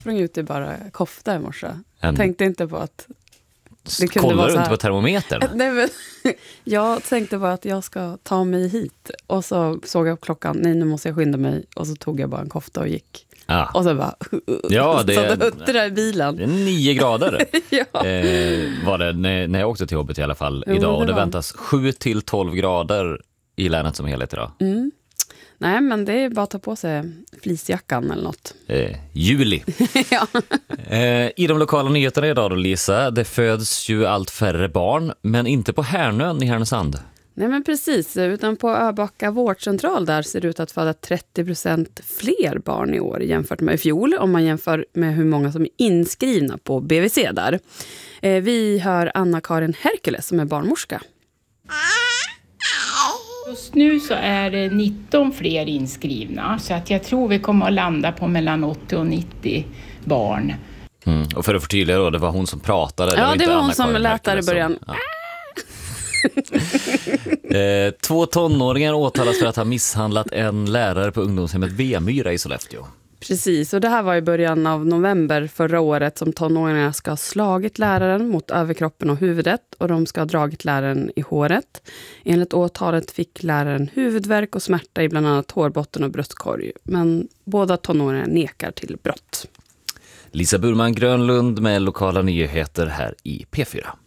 sprang ut i bara kofta i morse. Tänkte inte på att det kunde kollar vara du så inte här. på termometern? Nej, men, jag tänkte bara att jag ska ta mig hit. Och så såg jag på klockan, nej nu måste jag skynda mig. Och så tog jag bara en kofta och gick. Och så bara, ja, det är i bilen. Det är 9 grader. Ja. Var det när jag åkte till jobbet i alla fall idag. Och det väntas 7-12 grader i länet som helhet idag. Mm. Nej, men det är bara att ta på sig fleecejackan eller något. Juli. Ja. I de lokala nyheterna idag då, Lisa, det föds ju allt färre barn, men inte på Härnön i Härnösand. Nej, men precis, utan på Öbacka vårdcentral där ser det ut att föda 30% fler barn i år jämfört med i fjol, om man jämför med hur många som är inskrivna på BVC där. Vi hör Anna-Karin Herkules som är barnmorska. Just nu så är det 19 fler inskrivna, så att jag tror vi kommer att landa på mellan 80 och 90 barn. Och för att förtydliga då, det var hon som pratade. Ja, det var hon som lät där i början. Ja. 2 tonåringar åtalas för att ha misshandlat en lärare på ungdomshemmet Vemyra i Sollefteå. Precis, och det här var i början av november förra året som tonåringarna ska ha slagit läraren mot överkroppen och huvudet, och de ska ha dragit läraren i håret. Enligt åtalet fick läraren huvudvärk och smärta i bland annat hårbotten och bröstkorg, men båda tonåringarna nekar till brott. Lisa Burman Grönlund med lokala nyheter här i P4.